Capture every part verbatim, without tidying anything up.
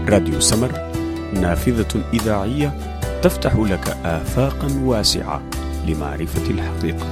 راديو سمر، نافذة إذاعية تفتح لك آفاقا واسعة لمعرفة الحقيقة.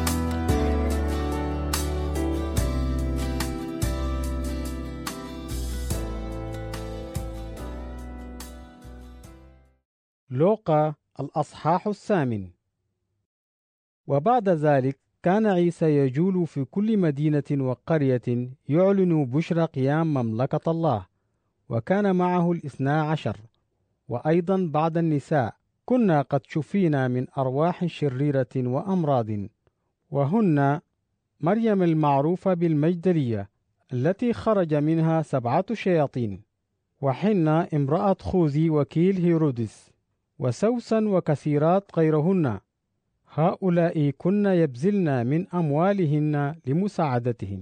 لوقا الأصحاح الثامن. وبعد ذلك كان عيسى يجول في كل مدينة وقرية يعلن بشرى قيام مملكة الله، وكان معه الاثنا عشر، وأيضا بعد النساء كنا قد شفينا من أرواح شريرة وأمراض، وهن مريم المعروفة بالمجدلية التي خرج منها سبعة شياطين، وحنا امرأة خوذي وكيل هيرودس، وسوسن وكثيرات غيرهن، هؤلاء كن يبذلن من أموالهن لمساعدتهم.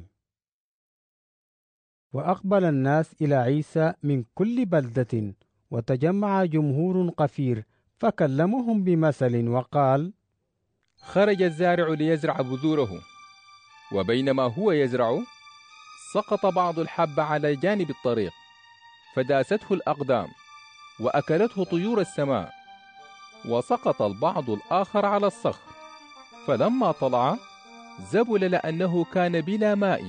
وأقبل الناس إلى عيسى من كل بلدة، وتجمع جمهور قفير فكلمهم بمثل وقال: خرج الزارع ليزرع بذوره، وبينما هو يزرع سقط بعض الحب على جانب الطريق، فداسته الأقدام وأكلته طيور السماء. وسقط البعض الآخر على الصخر، فلما طلع زبل لأنه كان بلا ماء.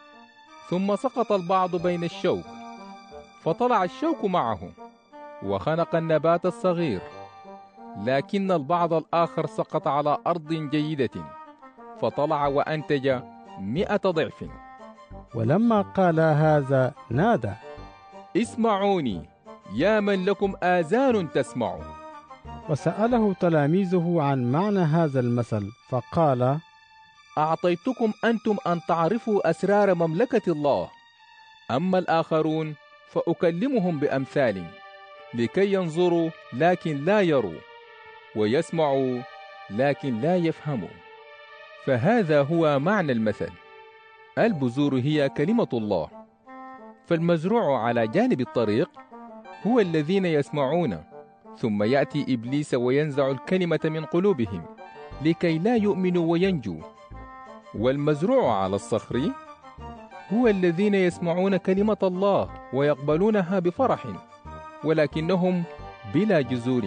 ثم سقط البعض بين الشوك، فطلع الشوك معه وخنق النبات الصغير. لكن البعض الآخر سقط على أرض جيدة، فطلع وأنتج مئة ضعف. ولما قال هذا نادى: اسمعوني يا من لكم آذان تسمعوا. وسأله تلاميذه عن معنى هذا المثل، فقال: أعطيتكم أنتم أن تعرفوا أسرار مملكة الله، أما الآخرون فأكلمهم بأمثال، لكي ينظروا لكن لا يروا، ويسمعوا لكن لا يفهموا. فهذا هو معنى المثل. البذور هي كلمة الله، فالمزروع على جانب الطريق هو الذين يسمعون، ثم يأتي إبليس وينزع الكلمة من قلوبهم لكي لا يؤمنوا وينجوا. والمزروع على الصخر هو الذين يسمعون كلمة الله ويقبلونها بفرح، ولكنهم بلا جذور،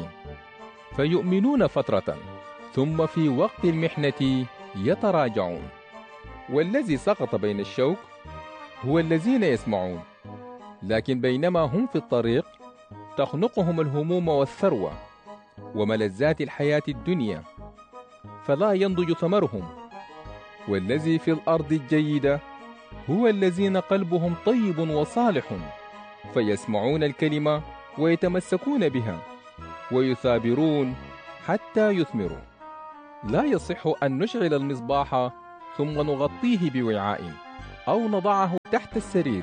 فيؤمنون فترة، ثم في وقت المحنة يتراجعون. والذي سقط بين الشوك هو الذين يسمعون، لكن بينما هم في الطريق تخنقهم الهموم والثروة وملذات الحياة الدنيا، فلا ينضج ثمرهم. والذي في الأرض الجيدة هو الذين قلبهم طيب وصالح، فيسمعون الكلمة ويتمسكون بها ويثابرون حتى يثمروا. لا يصح أن نشعل المصباح ثم نغطيه بوعاء أو نضعه تحت السرير،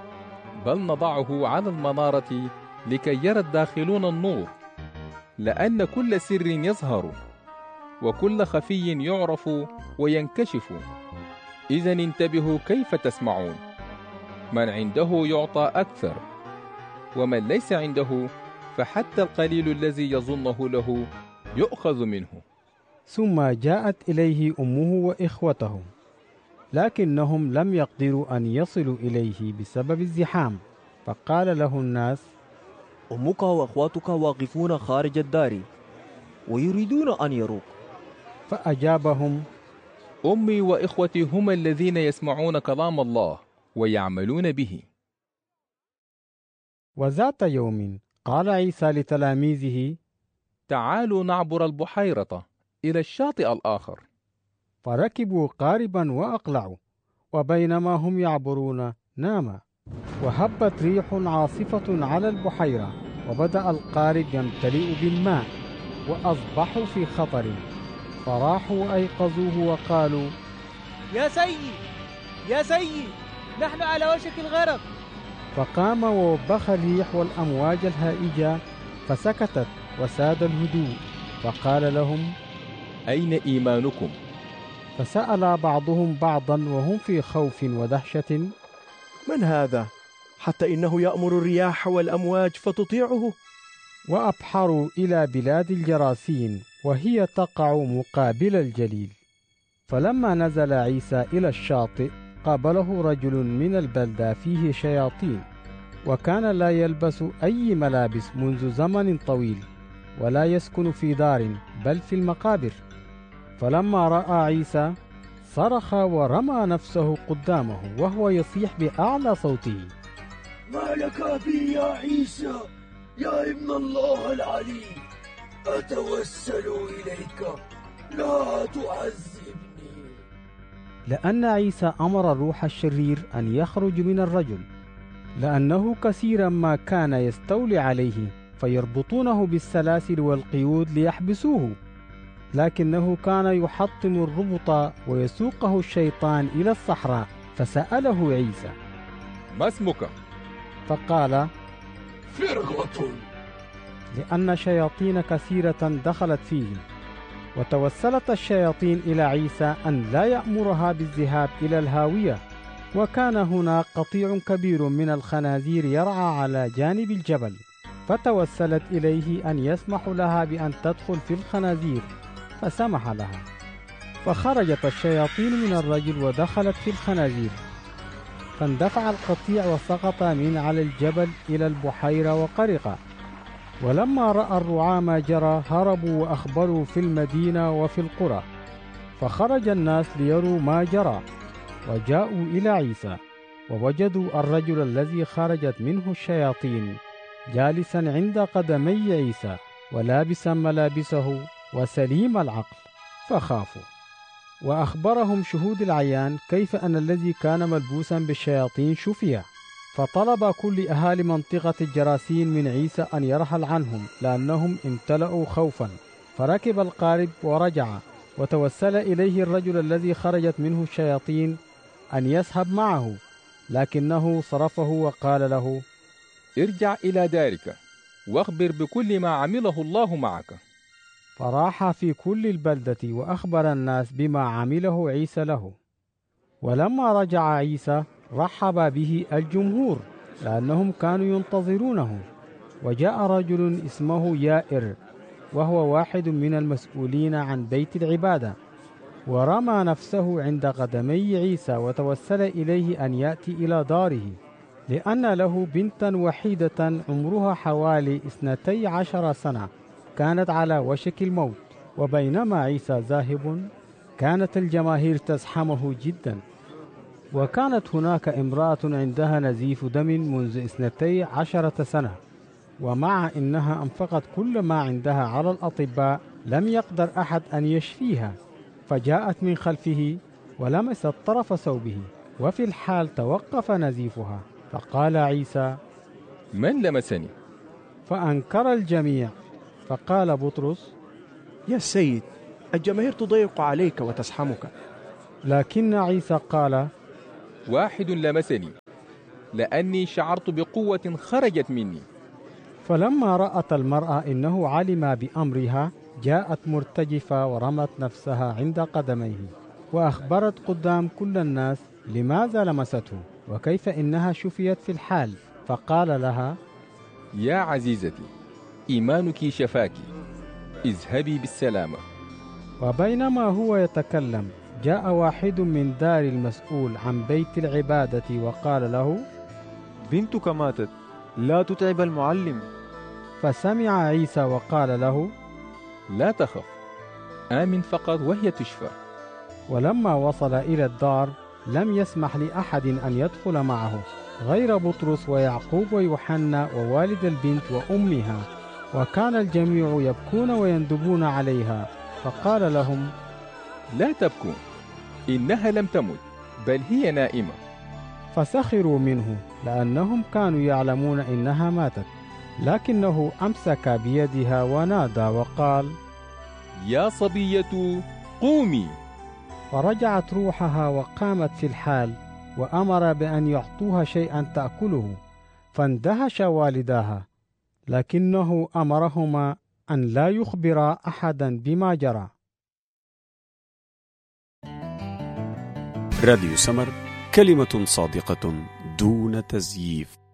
بل نضعه على المنارة لكي يرى الداخلون النور، لأن كل سر يظهر وكل خفي يعرف وينكشف. إذن انتبهوا كيف تسمعون. من عنده يعطى أكثر، ومن ليس عنده فحتى القليل الذي يظنه له يؤخذ منه. ثم جاءت إليه أمه وإخوته، لكنهم لم يقدروا أن يصلوا إليه بسبب الزحام، فقال له الناس: أمك وأخواتك واقفون خارج الدار ويريدون أن يروك. فأجابهم: أمي وإخوتي هم الذين يسمعون كلام الله ويعملون به. وذات يوم قال عيسى لتلاميذه: تعالوا نعبر البحيرة إلى الشاطئ الآخر. فركبوا قاربا وأقلعوا، وبينما هم يعبرون نام، وهبت ريح عاصفة على البحيرة، وبدأ القارب يمتلئ بالماء، وأصبحوا في خطر. فراحوا وأيقظوه وقالوا: يا سيد يا سيد نحن على وشك الغرق. فقام ووبخ الريح والأمواج الهائجة، فسكتت وساد الهدوء. فقال لهم: أين إيمانكم؟ فسأل بعضهم بعضا وهم في خوف ودهشة: من هذا حتى إنه يأمر الرياح والأمواج فتطيعه؟ وأبحروا إلى بلاد الجراسين، وهي تقع مقابل الجليل. فلما نزل عيسى إلى الشاطئ قابله رجل من البلدة فيه شياطين، وكان لا يلبس أي ملابس منذ زمن طويل، ولا يسكن في دار بل في المقابر. فلما رأى عيسى صرخ ورمى نفسه قدامه وهو يصيح بأعلى صوته: ما لك بي يا عيسى يا ابن الله العلي؟ أتوسل إليك لا تعذبني. لأن عيسى أمر الروح الشرير أن يخرج من الرجل، لأنه كثيرا ما كان يستولي عليه فيربطونه بالسلاسل والقيود ليحبسوه، لكنه كان يحطم الربط ويسوقه الشيطان إلى الصحراء. فسأله عيسى: ما اسمك؟ فقال: فرغة، لأن شياطين كثيرة دخلت فيه. وتوسلت الشياطين إلى عيسى أن لا يأمرها بالذهاب إلى الهاوية. وكان هناك قطيع كبير من الخنازير يرعى على جانب الجبل، فتوسلت إليه أن يسمح لها بأن تدخل في الخنازير، فسمح لها. فخرجت الشياطين من الرجل ودخلت في الخنازير، فاندفع القطيع وسقط من على الجبل إلى البحيرة وغرق. ولما رأى الرعاة ما جرى هربوا وأخبروا في المدينة وفي القرى. فخرج الناس ليروا ما جرى، وجاءوا إلى عيسى ووجدوا الرجل الذي خرجت منه الشياطين جالسا عند قدمي عيسى ولابسا ملابسه وسليم العقل، فخافوا. وأخبرهم شهود العيان كيف أن الذي كان ملبوسا بالشياطين شفي. فطلب كل أهالي منطقة الجراسين من عيسى أن يرحل عنهم، لأنهم امتلأوا خوفا. فركب القارب ورجع، وتوسل إليه الرجل الذي خرجت منه الشياطين أن يذهب معه، لكنه صرفه وقال له: ارجع إلى دارك واخبر بكل ما عمله الله معك. فراح في كل البلدة وأخبر الناس بما عمله عيسى له. ولما رجع عيسى رحب به الجمهور، لأنهم كانوا ينتظرونه. وجاء رجل اسمه يائر، وهو واحد من المسؤولين عن بيت العبادة، ورمى نفسه عند قدمي عيسى وتوسل إليه أن يأتي إلى داره، لأن له بنتا وحيدة عمرها حوالي اثنتي عشر سنة كانت على وشك الموت. وبينما عيسى ذاهب كانت الجماهير تزحمه جدا. وكانت هناك امرأة عندها نزيف دم منذ اثنتي عشرة سنة، ومع إنها أنفقت كل ما عندها على الأطباء لم يقدر أحد أن يشفيها. فجاءت من خلفه ولمست طرف ثوبه، وفي الحال توقف نزيفها. فقال عيسى: من لمسني؟ فأنكر الجميع. فقال بطرس: يا سيد، الجماهير تضيق عليك وتزحمك. لكن عيسى قال: واحد لمسني، لأني شعرت بقوة خرجت مني. فلما رأت المرأة إنه علم بأمرها جاءت مرتجفة ورمت نفسها عند قدميه، وأخبرت قدام كل الناس لماذا لمسته وكيف إنها شفيت في الحال. فقال لها: يا عزيزتي، إيمانك شفاك، اذهبي بالسلامة. وبينما هو يتكلم جاء واحد من دار المسؤول عن بيت العبادة وقال له: بنتك ماتت، لا تتعب المعلم. فسمع عيسى وقال له: لا تخف، آمن فقط وهي تشفى. ولما وصل إلى الدار لم يسمح لأحد أن يدخل معه غير بطرس ويعقوب ويوحنا ووالد البنت وأمها، وكان الجميع يبكون ويندبون عليها. فقال لهم: لا تبكوا، إنها لم تمت بل هي نائمة. فسخروا منه لأنهم كانوا يعلمون إنها ماتت، لكنه أمسك بيدها ونادى وقال: يا صبية قومي. فرجعت روحها وقامت في الحال، وأمر بأن يعطوها شيئا تأكله. فاندهش والداها، لكنه أمرهما أن لا يخبرا أحدا بما جرى. راديو سمر، كلمة صادقة دون تزييف.